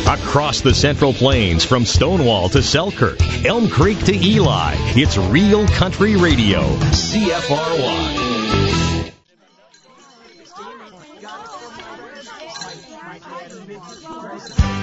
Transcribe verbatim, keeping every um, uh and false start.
Across the Central Plains, from Stonewall to Selkirk, Elm Creek to Eli, it's Real Country Radio, C F R Y.